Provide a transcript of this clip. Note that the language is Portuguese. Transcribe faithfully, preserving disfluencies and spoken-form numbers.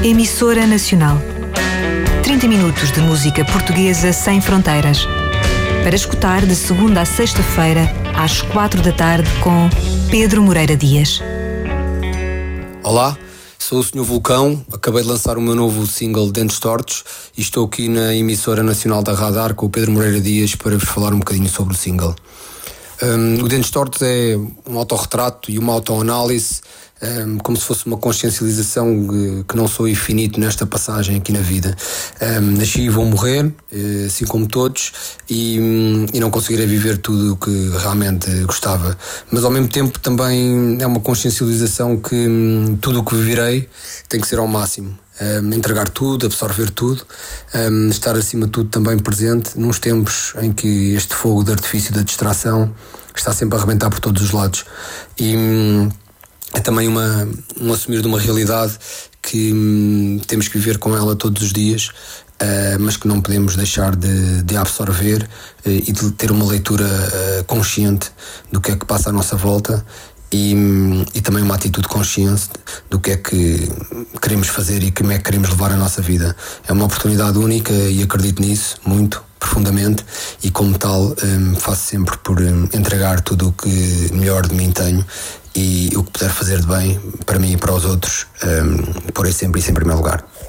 Emissora Nacional. trinta minutos de música portuguesa sem fronteiras. Para escutar de segunda a sexta-feira, às quatro da tarde, com Pedro Moreira Dias. Olá, sou o senhor Vulcão, acabei de lançar o meu novo single Dentes Tortos e estou aqui na emissora nacional da Radar com o Pedro Moreira Dias para vos falar um bocadinho sobre o single. Um, o Dentes Tortos é um autorretrato e uma autoanálise, um, como se fosse uma consciencialização que, que não sou infinito nesta passagem aqui na vida. Um, nasci e vou morrer, assim como todos, e, e não conseguirei viver tudo o que realmente gostava. Mas ao mesmo tempo também é uma consciencialização que um, tudo o que viverei tem que ser ao máximo. Um, entregar tudo, absorver tudo, um, estar acima de tudo também presente nos tempos em que este fogo de artifício da distração está sempre a arrebentar por todos os lados. E um, é também uma, um assumir de uma realidade que um, temos que viver com ela todos os dias, uh, mas que não podemos deixar de, de absorver uh, e de ter uma leitura uh, consciente do que é que passa à nossa volta. E, e também uma atitude consciente do que é que queremos fazer e como é que queremos levar a nossa vida. É uma oportunidade única e acredito nisso muito, profundamente, e como tal um, faço sempre por um, entregar tudo o que melhor de mim tenho e o que puder fazer de bem para mim e para os outros, um, porei sempre isso em primeiro lugar.